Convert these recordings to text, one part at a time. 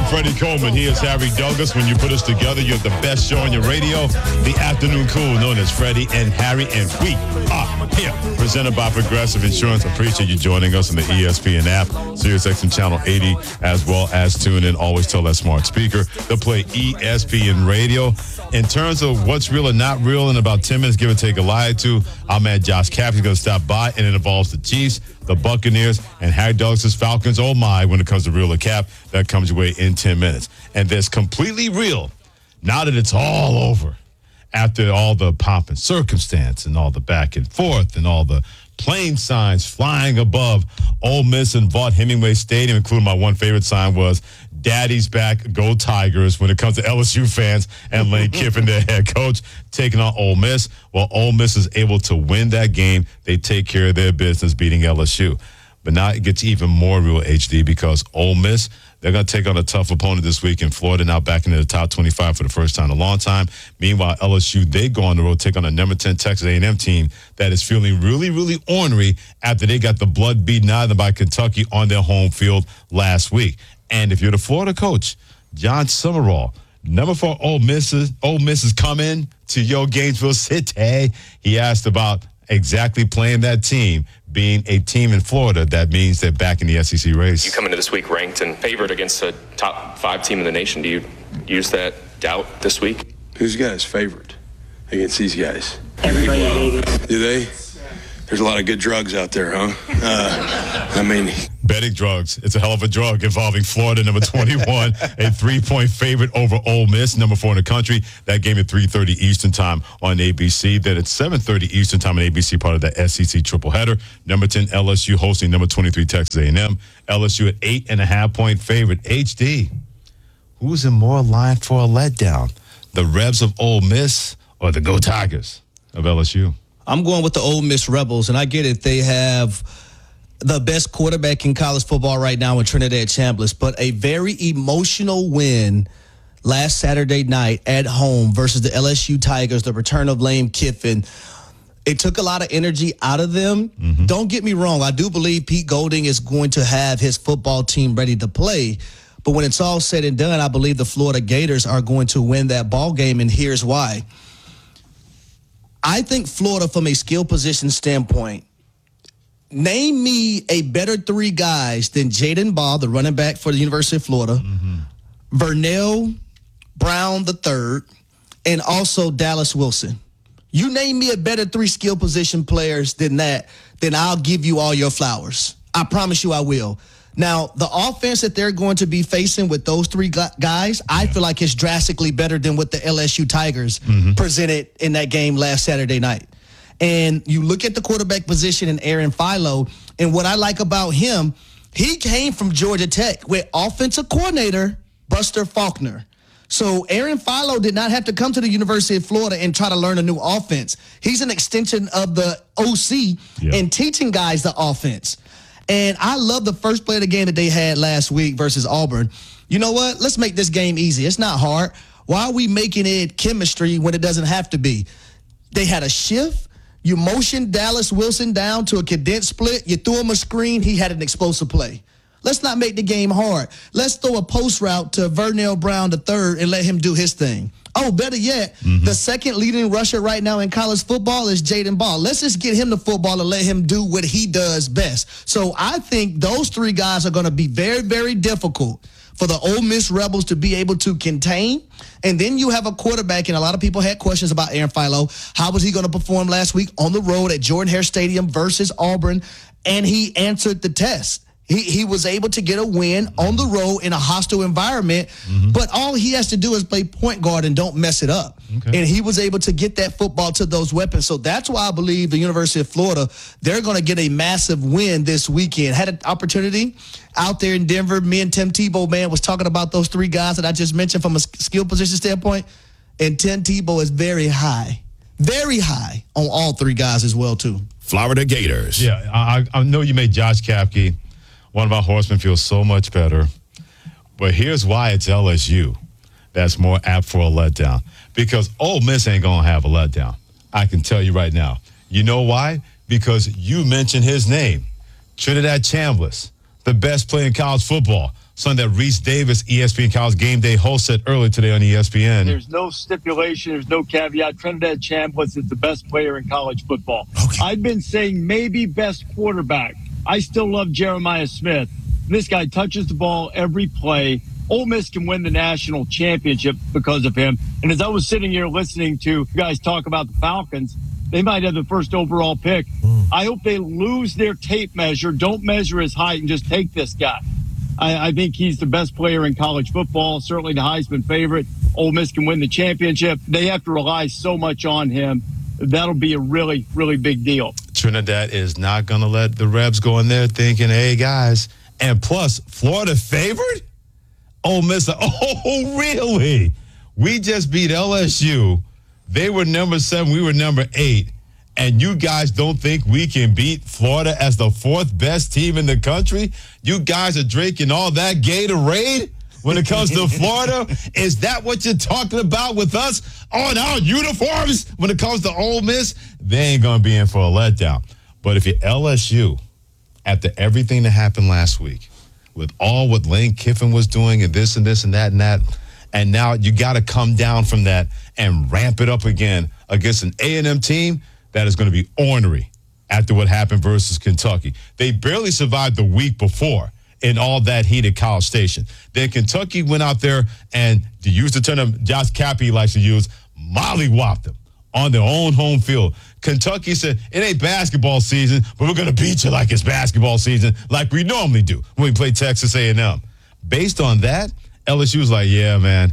Freddie Coleman. He is Harry Douglas. When you put us together, you have the best show on your radio, the afternoon cool, known as Freddie and Harry. And we are here, presented by Progressive Insurance. Appreciate you joining us on the ESPN app, SiriusXM Channel 80, as well as tune in. Always tell that smart speaker to play ESPN Radio. In terms of what's real and not real, in about 10 minutes, give or take a lie or two, our man Josh Capp is going to stop by, and it involves the Chiefs, the Buccaneers, and Harry Douglas' Falcons. Oh my, when it comes to real or cap, that comes your way in 10 minutes. And there's completely real, now that it's all over, after all the pomp and circumstance and all the back and forth and all the plane signs flying above Ole Miss and Vaught Hemingway Stadium, including my one favorite sign was Daddy's back, go Tigers, when it comes to LSU fans and Lane Kiffin, their head coach, taking on Ole Miss. Well, Ole Miss is able to win that game. They take care of their business, beating LSU. But now it gets even more real, HD, because Ole Miss, they're going to take on a tough opponent this week in Florida, now back into the top 25 for the first time in a long time. Meanwhile, LSU, they go on the road, take on a number 10 Texas A&M team that is feeling really, really ornery after they got the blood beaten out of them by Kentucky on their home field last week. And if you're the Florida coach, John Summerall, number 4 Ole Miss is coming to your Gainesville City. He asked about exactly playing that team, being a team in Florida. That means they're back in the SEC race. You come into this week ranked and favored against a top 5 team in the nation. Do you use that doubt this week? Who's got us favored against these guys? Everybody in Vegas. Do they? There's a lot of good drugs out there, huh? Betting drugs. It's a hell of a drug involving Florida, number 21, a 3-point favorite over Ole Miss, number 4 in the country. That game at 3:30 Eastern time on ABC. Then at 7:30 Eastern time on ABC, part of the SEC triple header. Number 10, LSU hosting number 23, Texas A&M. LSU at 8.5-point favorite. HD, who's in more line for a letdown? The Rebs of Ole Miss or the Go Tigers of LSU? I'm going with the Ole Miss Rebels, and I get it. They have the best quarterback in college football right now in Trinidad Chambliss, but a very emotional win last Saturday night at home versus the LSU Tigers, the return of Lane Kiffin. It took a lot of energy out of them. Mm-hmm. Don't get me wrong. I do believe Pete Golding is going to have his football team ready to play, but when it's all said and done, I believe the Florida Gators are going to win that ball game, and here's why. I think Florida, from a skill position standpoint, name me a better 3 guys than Jaden Ball, the running back for the University of Florida, Vernell Brown III, and also Dallas Wilson. You name me a better 3 skill position players than that, then I'll give you all your flowers. I promise you I will. Now, the offense that they're going to be facing with those 3 guys, I feel like it's drastically better than what the LSU Tigers presented in that game last Saturday night. And you look at the quarterback position in Aaron Philo, and what I like about him, he came from Georgia Tech with offensive coordinator Buster Faulkner. So Aaron Philo did not have to come to the University of Florida and try to learn a new offense. He's an extension of the OC and teaching guys the offense. And I love the first play of the game that they had last week versus Auburn. You know what? Let's make this game easy. It's not hard. Why are we making it chemistry when it doesn't have to be? They had a shift. You motioned Dallas Wilson down to a condensed split. You threw him a screen. He had an explosive play. Let's not make the game hard. Let's throw a post route to Vernell Brown III and let him do his thing. Oh, better yet, the second leading rusher right now in college football is Jaden Ball. Let's just get him the football and let him do what he does best. So I think those 3 guys are going to be very, very difficult for the Ole Miss Rebels to be able to contain. And then you have a quarterback, and a lot of people had questions about Aaron Philo. How was he going to perform last week on the road at Jordan-Hare Stadium versus Auburn? And he answered the test. He was able to get a win on the road in a hostile environment, but all he has to do is play point guard and don't mess it up. Okay. And he was able to get that football to those weapons. So that's why I believe the University of Florida, they're going to get a massive win this weekend. Had an opportunity out there in Denver. Me and Tim Tebow, man, was talking about those 3 guys that I just mentioned from a skill position standpoint. And Tim Tebow is very high on all 3 guys as well, too. Florida Gators. Yeah, I know you made Josh Kapke, one of our horsemen, feel so much better. But here's why it's LSU that's more apt for a letdown. Because Ole Miss ain't going to have a letdown. I can tell you right now. You know why? Because you mentioned his name, Trinidad Chambliss, the best player in college football. something that Reese Davis, ESPN College Game Day host, said earlier today on ESPN. There's no stipulation. There's no caveat. Trinidad Chambliss is the best player in college football. Okay. I've been saying maybe best quarterback. I still love Jeremiah Smith. This guy touches the ball every play. Ole Miss can win the national championship because of him. And as I was sitting here listening to you guys talk about the Falcons, they might have the first overall pick. I hope they lose their tape measure, don't measure his height, and just take this guy. I think he's the best player in college football, certainly the Heisman favorite. Ole Miss can win the championship. They have to rely so much on him. That'll be a really, really big deal. Trinidad is not going to let the Rebs go in there thinking, hey, guys. And plus, Florida favored? Ole Miss, oh, really? We just beat LSU. They were number 7. We were number 8. And you guys don't think we can beat Florida as the 4th best team in the country? You guys are drinking all that Gatorade when it comes to Florida? Is that what you're talking about with us on our uniforms when it comes to Ole Miss? They ain't going to be in for a letdown. But if you're LSU, after everything that happened last week, with all what Lane Kiffin was doing and this and this and that, and now you got to come down from that and ramp it up again against an A&M team that is going to be ornery after what happened versus Kentucky. They barely survived the week before in all that heat at College Station. Then Kentucky went out there and, to use the term Josh Cappy likes to use, mollywopped them on their own home field. Kentucky said, it ain't basketball season, but we're going to beat you like it's basketball season, like we normally do when we play Texas A&M. Based on that, LSU was like, yeah, man,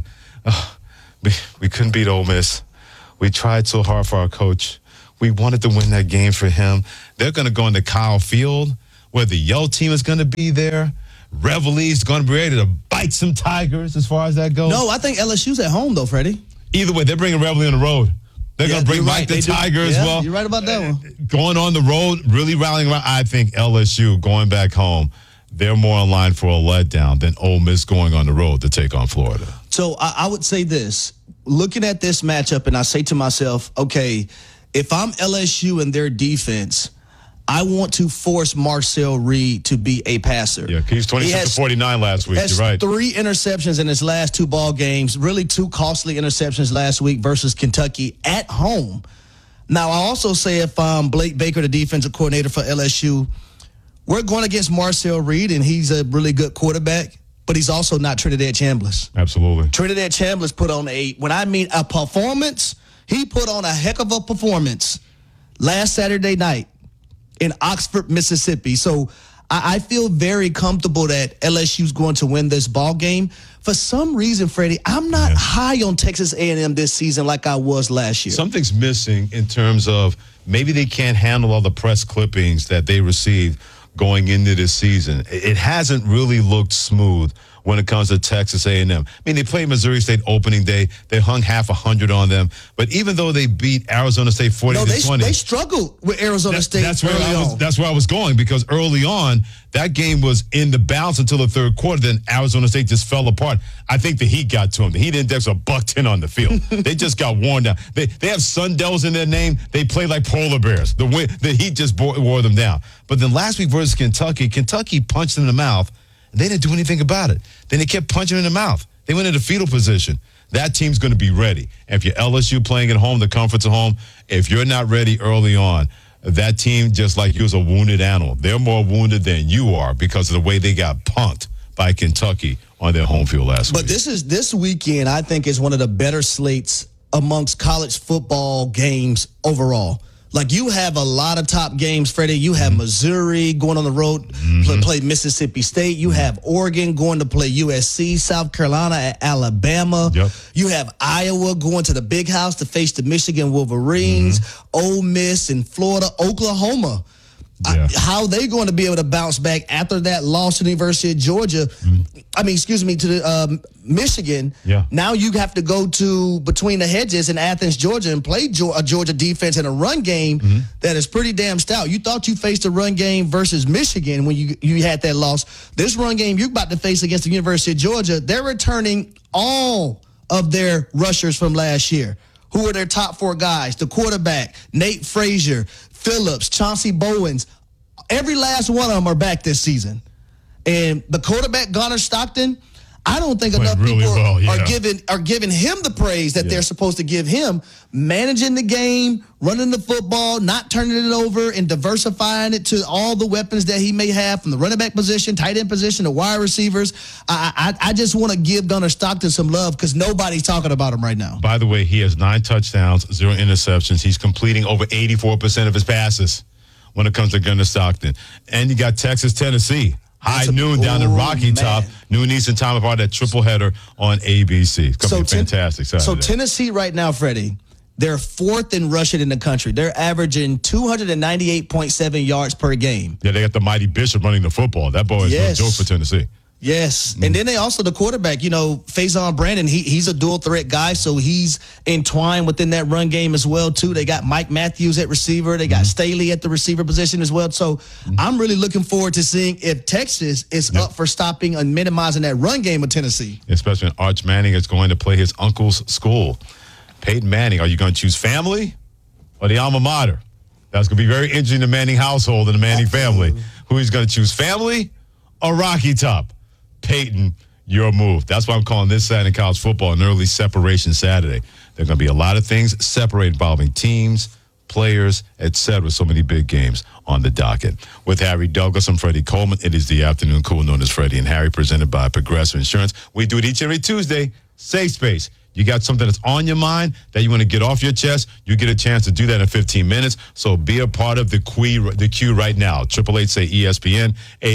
we couldn't beat Ole Miss. We tried so hard for our coach. We wanted to win that game for him. They're going to go into Kyle Field, where the Yell team is going to be there. Reveille's going to be ready to bite some Tigers as far as that goes. No, I think LSU's at home, though, Freddie. Either way, they're bringing Reveille on the road. They're going to bring Mike the Tiger as well. You're right about that one. Going on the road, really rallying around. I think LSU going back home, they're more in line for a letdown than Ole Miss going on the road to take on Florida. So I would say this. Looking at this matchup, and I say to myself, okay, if I'm LSU and their defense, I want to force Marcel Reed to be a passer. Yeah, he's 26 to 49 last week. You're right. 3 interceptions in his last 2 ball games, really 2 costly interceptions last week versus Kentucky at home. Now, I also say if I'm Blake Baker, the defensive coordinator for LSU, we're going against Marcel Reed, and he's a really good quarterback, but he's also not Trinidad Chambliss. Absolutely. Trinidad Chambliss put on a performance, he put on a heck of a performance last Saturday night in Oxford, Mississippi. So I feel very comfortable that LSU's going to win this ball game. For some reason, Freddie, I'm not high on Texas A&M this season like I was last year. Something's missing in terms of maybe they can't handle all the press clippings that they received going into this season. It hasn't really looked smooth when it comes to Texas A&M. I mean, they played Missouri State opening day. They hung half 100 on them. But even though they beat Arizona State 40-20. They struggled with Arizona State that's where I was going, because early on, that game was in the balance until the third quarter. Then Arizona State just fell apart. I think the Heat got to them. The Heat index was $110 on the field. They just got worn down. They have Sundevils in their name. They play like polar bears. The Heat just wore them down. But then last week versus Kentucky punched them in the mouth. They didn't do anything about it. Then they kept punching in the mouth. They went into fetal position. That team's going to be ready. And if you're LSU playing at home, the comforts at home, if you're not ready early on, that team, just like you, is a wounded animal. They're more wounded than you are because of the way they got punked by Kentucky on their home field last week. But this weekend, I think, is one of the better slates amongst college football games overall. Like, you have a lot of top games, Freddie. You have Missouri going on the road, play Mississippi State. You have Oregon going to play USC, South Carolina, Alabama. Yep. You have Iowa going to the Big House to face the Michigan Wolverines, Ole Miss, and Florida, Oklahoma. Yeah. How are they going to be able to bounce back after that loss to the University of Georgia? To the Michigan. Yeah. Now you have to go to between the hedges in Athens, Georgia, and play a Georgia defense in a run game that is pretty damn stout. You thought you faced a run game versus Michigan when you had that loss. This run game you're about to face against the University of Georgia, they're returning all of their rushers from last year. Who are their top 4 guys? The quarterback, Nate Frazier, Phillips, Chauncey Bowens. Every last one of them are back this season. And the quarterback, Gunnar Stockton, I don't think Played enough really people well, yeah. are giving him the praise that they're supposed to give him. Managing the game, running the football, not turning it over, and diversifying it to all the weapons that he may have from the running back position, tight end position, the wide receivers. I just want to give Gunnar Stockton some love because nobody's talking about him right now. By the way, he has 9 touchdowns, 0 interceptions. He's completing over 84% of his passes when it comes to Gunnar Stockton. And you got Texas, Tennessee. High noon down in Rocky Top. Noon Eastern time about that triple header on ABC. It's going to be fantastic Saturday. So Tennessee right now, Freddie, they're 4th in rushing in the country. They're averaging 298.7 yards per game. Yeah, they got the mighty Bishop running the football. That boy is no joke for Tennessee. Yes. And then they also, the quarterback, Faison Brandon, he's a dual threat guy, so he's entwined within that run game as well, too. They got Mike Matthews at receiver. They got Staley at the receiver position as well. So I'm really looking forward to seeing if Texas is up for stopping and minimizing that run game of Tennessee. Especially when Arch Manning is going to play his uncle's school. Peyton Manning, are you going to choose family or the alma mater? That's going to be very interesting in the Manning household and the Manning family. Who is going to choose, family or Rocky Top? Peyton, your move. That's why I'm calling this Saturday in college football an early separation Saturday. There are going to be a lot of things separated involving teams, players, etc. So many big games on the docket. With Harry Douglas, I'm Freddie Coleman. It is the afternoon cool known as Freddie and Harry, presented by Progressive Insurance. We do it each and every Tuesday. Safe Space. You got something that's on your mind that you want to get off your chest, you get a chance to do that in 15 minutes. So be a part of the queue right now. 888-SAY-ESPN,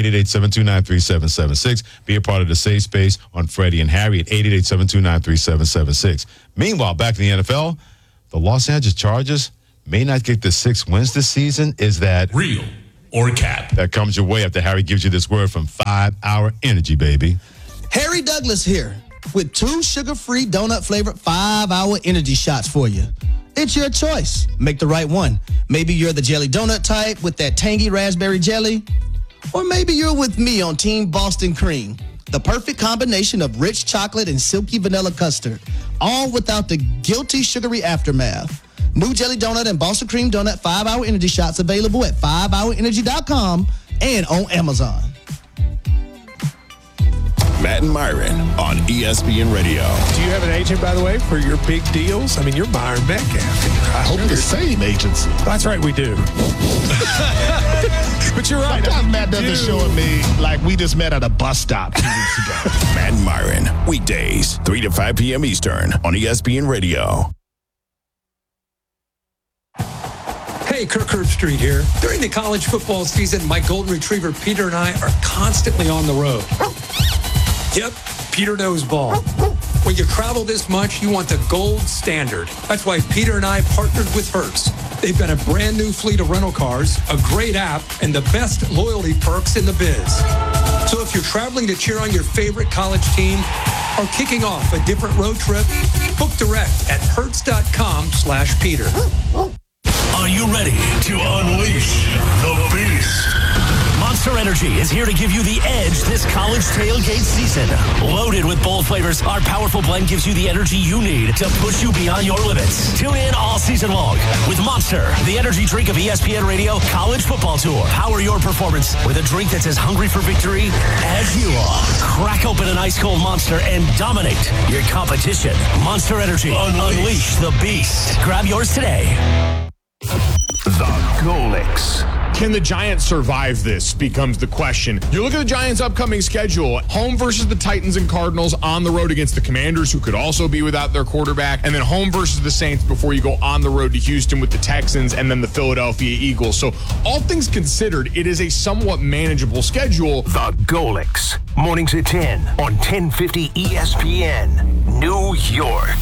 888-729-3776. Be a part of the Safe Space on Freddie and Harry at 888-729-3776. Meanwhile, back in the NFL, the Los Angeles Chargers may not get the 6 wins this season. Is that real or cap? That comes your way after Harry gives you this word from 5 Hour Energy, baby. Harry Douglas here with 2 sugar-free donut-flavored 5-hour energy shots for you. It's your choice. Make the right one. Maybe you're the jelly donut type with that tangy raspberry jelly. Or maybe you're with me on Team Boston Cream. The perfect combination of rich chocolate and silky vanilla custard. All without the guilty sugary aftermath. New jelly donut and Boston Cream donut 5-hour energy shots available at 5hourenergy.com and on Amazon. Matt and Myron on ESPN Radio. Do you have an agent, by the way, for your big deals? I mean, you're Myron Metcalf. I hope the same agency. That's right, we do. But you're right. Sometimes Matt doesn't show me like we just met at a bus stop 2 weeks ago. Matt and Myron, weekdays, 3 to 5 p.m. Eastern on ESPN Radio. Hey, Kirk Herbstreit here. During the college football season, my golden retriever Peter and I are constantly on the road. Yep, Peter knows ball. When you travel this much, you want the gold standard. That's why Peter and I partnered with Hertz. They've got a brand new fleet of rental cars, a great app, and the best loyalty perks in the biz. So if you're traveling to cheer on your favorite college team or kicking off a different road trip, book direct at hertz.com/Peter. Are you ready to unleash the beast? Monster Energy is here to give you the edge this college tailgate season. Loaded with bold flavors, our powerful blend gives you the energy you need to push you beyond your limits. Tune in all season long with Monster, the energy drink of ESPN Radio College Football Tour. Power your performance with a drink that's as hungry for victory as you are. Crack open an ice-cold Monster and dominate your competition. Monster Energy. Unleash the beast. Grab yours today. The Golix. Can the Giants survive this becomes the question. You look at the Giants' upcoming schedule, home versus the Titans and Cardinals, on the road against the Commanders, who could also be without their quarterback, and then home versus the Saints before you go on the road to Houston with the Texans and then the Philadelphia Eagles. So all things considered, it is a somewhat manageable schedule. The Golix. Mornings at 10 on 1050 ESPN, New York.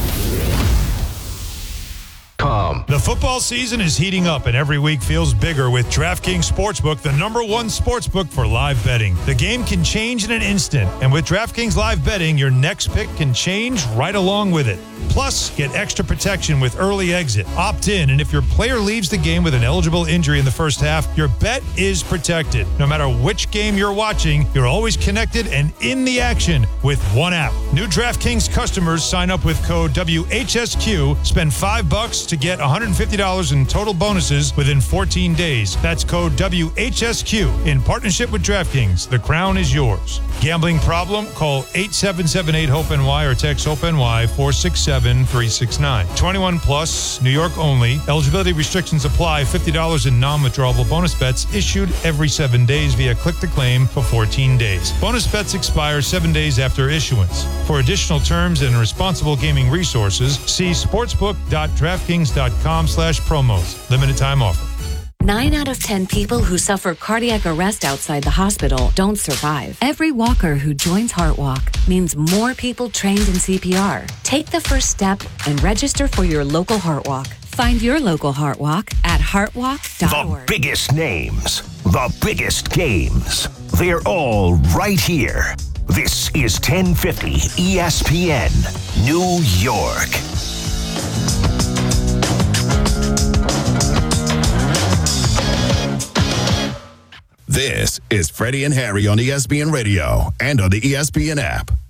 The football season is heating up and every week feels bigger with DraftKings Sportsbook, the #1 sportsbook for live betting. The game can change in an instant, and with DraftKings Live Betting, your next pick can change right along with it. Plus, get extra protection with early exit. Opt in, and if your player leaves the game with an eligible injury in the first half, your bet is protected. No matter which game you're watching, you're always connected and in the action with one app. New DraftKings customers sign up with code WHSQ, spend $5 to get $150 in total bonuses within 14 days. That's code WHSQ in partnership with DraftKings. The crown is yours. Gambling problem? Call 877-8-HOPE-NY or text HOPE-NY 467-369. 21 plus, New York only. Eligibility restrictions apply. $50 in non-withdrawable bonus bets issued every 7 days via click to claim for 14 days. Bonus bets expire 7 days after issuance. For additional terms and responsible gaming resources, see sportsbook.draftkings.com/promos. Limited time offer. 9 out of 10 people who suffer cardiac arrest outside the hospital don't survive. Every walker who joins HeartWalk means more people trained in CPR. Take the first step and register for your local HeartWalk. Find your local HeartWalk at heartwalk.org. The biggest names, the biggest games. They're all right here. This is 1050 ESPN, New York. This is Freddie and Harry on ESPN Radio and on the ESPN app.